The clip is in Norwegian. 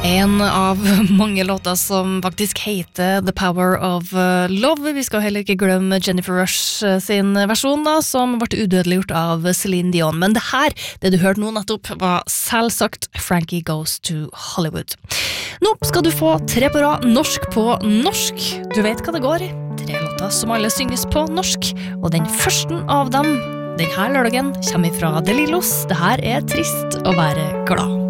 En av mange låter som faktisk heter The Power of Love. Vi skal heller ikke glemme Jennifer Rush sin versjon da, som ble udødeliggjort av Celine Dion. Men det du hørte nå nettopp, var selvsagt Frankie Goes to Hollywood. Nå skal du få 3 på rad norsk på norsk. Du vet hva det går i. 3 låter som alle synges på norsk. Og den første av dem, denne lørdagen, kommer fra De Lillos. Det her er trist å være glad.